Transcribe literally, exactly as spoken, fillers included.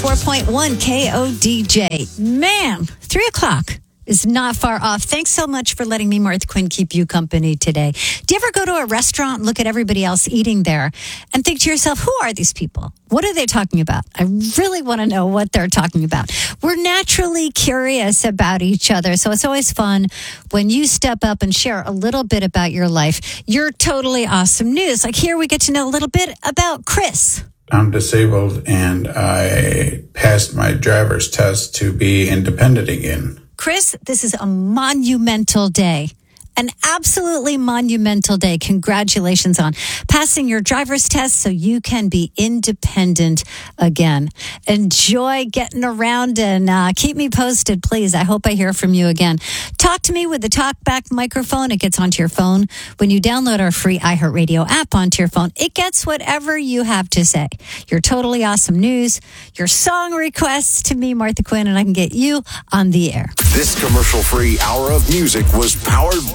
four point one K O D J. Man, three o'clock is not far off. Thanks so much for letting me, Martha Quinn, keep you company today. Do you ever go to a restaurant and look at everybody else eating there and think to yourself, who are these people? What are they talking about? I really want to know what they're talking about. We're naturally curious about each other, so it's always fun when you step up and share a little bit about your life. You're totally awesome news. Like here we get to know a little bit about Chris. I'm disabled and I passed my driver's test to be independent again. Chris, this is a monumental day. An absolutely monumental day. Congratulations on passing your driver's test so you can be independent again. Enjoy getting around and uh, keep me posted, please. I hope I hear from you again. Talk to me with the TalkBack microphone. It gets onto your phone. When you download our free iHeartRadio app onto your phone, it gets whatever you have to say. Your totally awesome news, your song requests to me, Martha Quinn, and I can get you on the air. This commercial-free hour of music was powered by